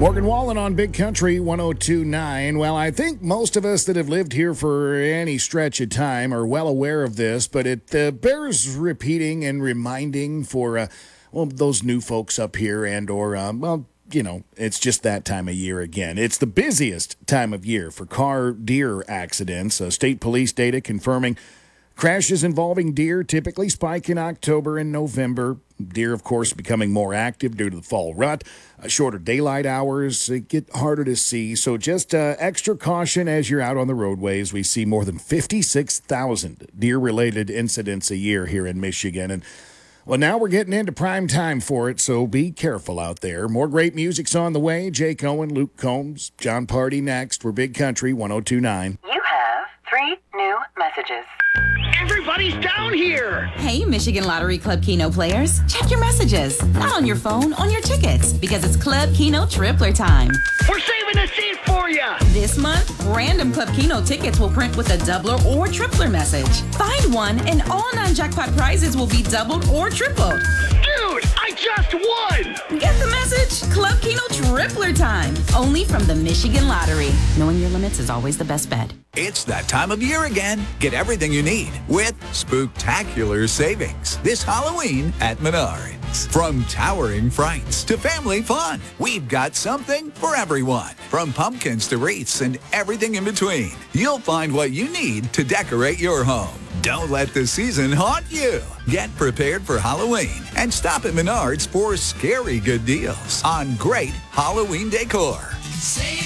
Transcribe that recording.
Morgan Wallen on Big Country 102.9. Well, I think most of us that have lived here for any stretch of time are well aware of this, but it bears repeating and reminding for, those new folks up here it's just that time of year again. It's the busiest time of year for car deer accidents. State police data confirming crashes involving deer typically spike in October and November. Deer, of course, becoming more active due to the fall rut. Shorter daylight hours get harder to see. So just extra caution as you're out on the roadways. We see more than 56,000 deer-related incidents a year here in Michigan. And, well, now we're getting into prime time for it, so be careful out there. More great music's on the way. Jake Owen, Luke Combs, John Party next. We're Big Country 102.9. You have 3 new messages. Everybody's down here! Hey, Michigan Lottery Club Keno players. Check your messages. Not on your phone, on your tickets. Because it's Club Keno Tripler time. We're saving a seat for you! This month, random Club Keno tickets will print with a doubler or tripler message. Find one and all non-jackpot prizes will be doubled or tripled. Dude, I just won! Get the message? Club Keno Tripler time. Only from the Michigan Lottery. Knowing your limits is always the best bet. It's that time of year again. Get everything you need with Spooktacular Savings this Halloween at Menards. From towering frights to family fun, we've got something for everyone. From pumpkins to wreaths and everything in between, you'll find what you need to decorate your home. Don't let the season haunt you. Get prepared for Halloween and stop at Menards for scary good deals on great Halloween decor.